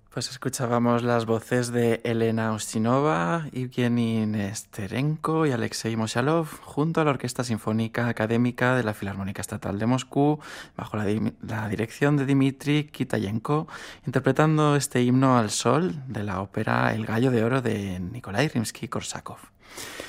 Pues escuchábamos las voces de Elena Ustinova, Evgeny Nesterenko y Alexei Moshalov junto a la Orquesta Sinfónica Académica de la Filarmónica Estatal de Moscú, bajo la dirección de Dmitri Kitayenko, interpretando este himno al sol de la ópera El Gallo de Oro de Nikolai Rimsky-Korsakov.